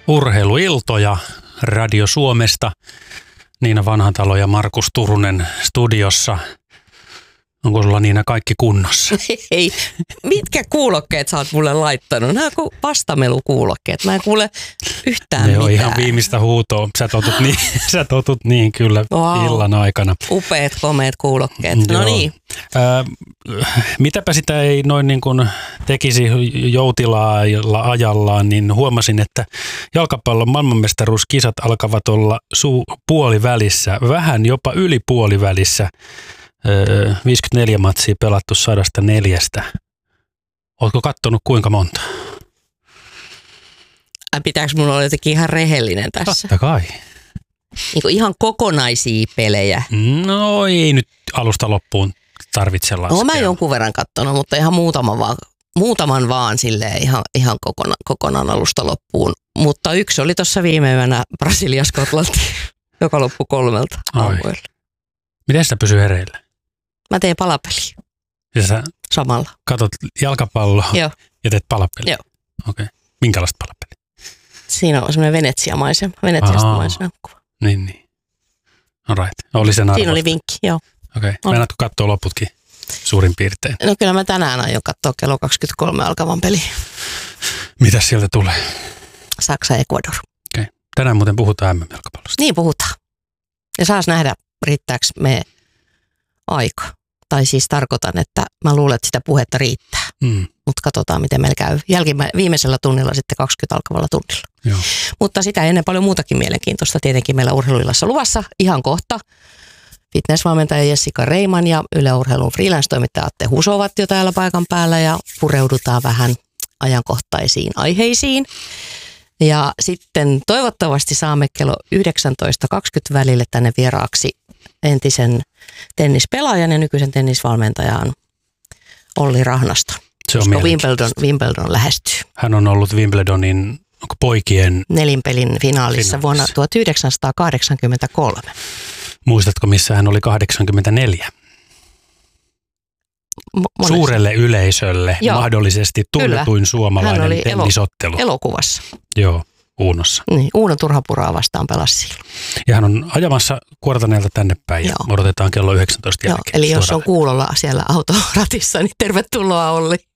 Urheiluiltoja Radio Suomesta. Niina Vanhatalo ja Markus Turunen studiossa. Onko sulla, Niina, kaikki kunnossa? Hei, mitkä kuulokkeet sä oot mulle laittanut? Nämä on vastamelukuulokkeet. Mä en kuule yhtään mitään. Ne on ihan viimeistä huutoa. Sä totut niin kyllä illan aikana. Upeat, komeat kuulokkeet. No niin. Mitäpä sitä ei noin niin kuin tekisi joutilaalla ajallaan, niin huomasin, että jalkapallon maailmanmestaruuskisat alkavat olla puolivälissä, vähän jopa yli puolivälissä. 54 matsia pelattu 104. Ootko kattonut kuinka monta? Pitääkö mun olla jotenkin ihan rehellinen tässä? Totta kai. Niin kuin ihan kokonaisia pelejä. No ei nyt alusta loppuun tarvitse laskea. Olen mä jonkun verran kattonut, mutta ihan muutaman vaan silleen ihan kokonaan alusta loppuun. Mutta yksi oli tuossa viime yönä Brasilia-Skotlanti, joka loppui 3 aamuilla. Miten sitä pysyy hereillä? Mä teen palapeliä. Ja sä samalla katot jalkapalloa ja teet palapeliä? Joo. Okei. Minkälaista palapeliä? Siinä on semmoinen Venetsiasta maisema kuva. Niin. All right. Oli sen arvosta. Siinä oli vinkki, joo. Okei. Meinaatko katsoa loputkin suurin piirtein? No kyllä mä tänään aion katsoa kello 23 alkavan peli. Mitäs sieltä tulee? Saksa ja Ecuador. Okei. Tänään muuten puhutaan MM-jalkapallosta. Niin puhutaan. Ja saas nähdä, riittääkö me aika. Tai siis tarkoitan, että mä luulen, että sitä puhetta riittää. Mutta katsotaan, miten meillä käy. Viimeisellä tunnilla sitten 20 alkavalla tunnilla. Joo. Mutta sitä ennen paljon muutakin mielenkiintoista tietenkin meillä urheiluillassa luvassa. Ihan kohta fitnessvalmentaja Jessica Reiman ja Yle Urheilun freelance-toimittaja Atte Huso ovat jo täällä paikan päällä ja pureudutaan vähän ajankohtaisiin aiheisiin. Ja sitten toivottavasti saamme kello 19.20 välille tänne vieraaksi entisen tennispelaajan ja nykyisen tennisvalmentajan Olli Rahnasta. Se on Wimbledon lähestyy. Hän on ollut Wimbledonin poikien nelinpelin finaalissa vuonna 1983. Muistatko, missä hän oli 84? Suurelle yleisölle mahdollisesti tunnetuin suomalainen tennisottelu. Elokuvassa. Joo, Uunossa. Niin, Uuno Turhapuraa vastaan pelasi silloin. Ja hän on ajamassa Kuortaneelta tänne päin ja odotetaan kello 19 jälkeen. Eli jos on kuulolla siellä autoratissa, niin tervetuloa Olli.